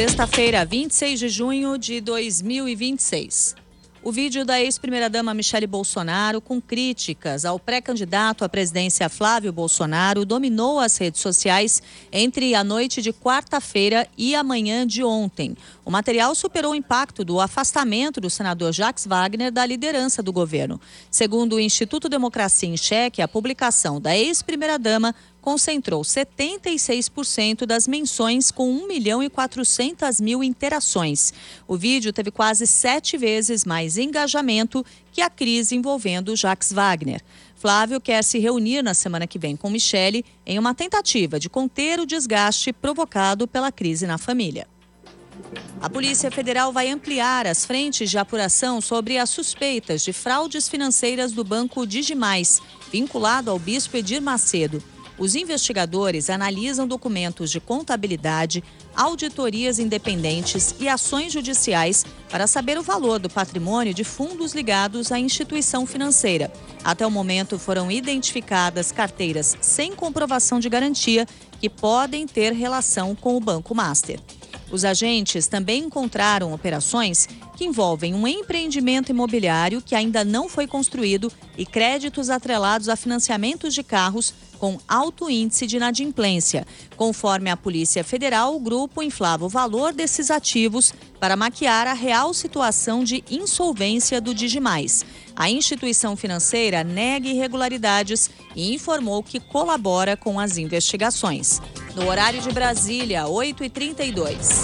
Sexta-feira, 26 de junho de 2026. O vídeo da ex-primeira-dama Michele Bolsonaro com críticas ao pré-candidato à presidência Flávio Bolsonaro dominou as redes sociais entre a noite de quarta-feira e a manhã de ontem. O material superou o impacto do afastamento do senador Jacques Wagner da liderança do governo. Segundo o Instituto Democracia em Cheque, a publicação da ex-primeira-dama concentrou 76% das menções com 1.400.000 interações. O vídeo teve quase 7 vezes mais engajamento que a crise envolvendo Jacques Wagner. Flávio quer se reunir na semana que vem com Michele em uma tentativa de conter o desgaste provocado pela crise na família. A Polícia Federal vai ampliar as frentes de apuração sobre as suspeitas de fraudes financeiras do Banco Digimais, vinculado ao bispo Edir Macedo. Os investigadores analisam documentos de contabilidade, auditorias independentes e ações judiciais para saber o valor do patrimônio de fundos ligados à instituição financeira. Até o momento foram identificadas carteiras sem comprovação de garantia que podem ter relação com o Banco Master. Os agentes também encontraram operações que envolvem um empreendimento imobiliário que ainda não foi construído e créditos atrelados a financiamentos de carros com alto índice de inadimplência. Conforme a Polícia Federal, o grupo inflava o valor desses ativos para maquiar a real situação de insolvência do Digimais. A instituição financeira nega irregularidades e informou que colabora com as investigações. No horário de Brasília, 8h32.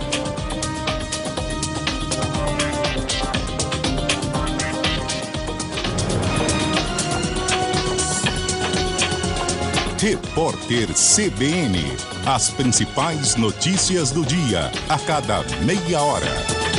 Repórter CBN. As principais notícias do dia, a cada meia hora.